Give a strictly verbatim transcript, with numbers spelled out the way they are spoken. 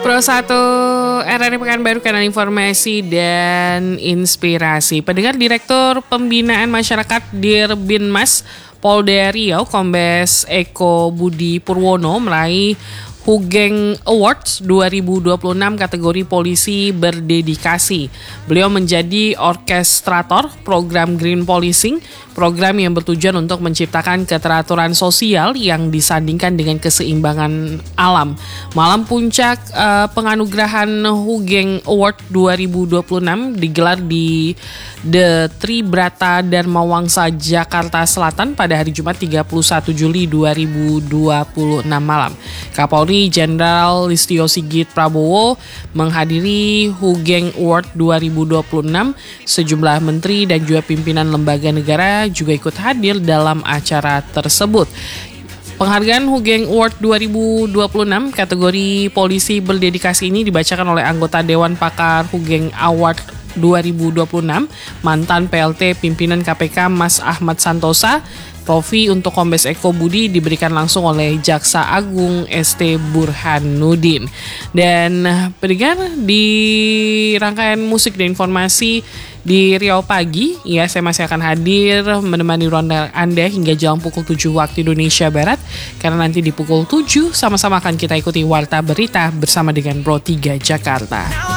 Pro satu R R I Pekanbaru, kanal informasi dan inspirasi. Pendengar, Direktur Pembinaan Masyarakat Dirbinmas Polda Riau, Kombes Eko Budi Purwono, meraih Hugeng Awards dua ribu dua puluh enam kategori polisi berdedikasi. Beliau menjadi orkestrator program Green Policing, program yang bertujuan untuk menciptakan keteraturan sosial yang disandingkan dengan keseimbangan alam. Malam puncak uh, penganugerahan Hugeng Award dua ribu dua puluh enam digelar di The Tribrata Dharma Wangsa, Jakarta Selatan pada hari Jumat tiga puluh satu Juli dua ribu dua puluh enam malam. Kapolri Jenderal Listio Sigit Prabowo menghadiri Hugeng Award dua ribu dua puluh enam. Sejumlah menteri dan juga pimpinan lembaga negara juga ikut hadir dalam acara tersebut. Penghargaan Hugeng Award dua ribu dua puluh enam kategori polisi berdedikasi ini dibacakan oleh anggota Dewan Pakar Hugeng Award dua ribu dua puluh enam, mantan P L T pimpinan K P K Mas Ahmad Santosa. Trofi untuk Kombes Eko Budi diberikan langsung oleh Jaksa Agung S T Burhanuddin. Dan pendengar, di rangkaian musik dan informasi di Riau Pagi, ya, saya masih akan hadir menemani ronda Anda hingga jam pukul tujuh waktu Indonesia Barat. Karena nanti di pukul tujuh sama-sama akan kita ikuti Warta Berita bersama dengan Pro tiga Jakarta.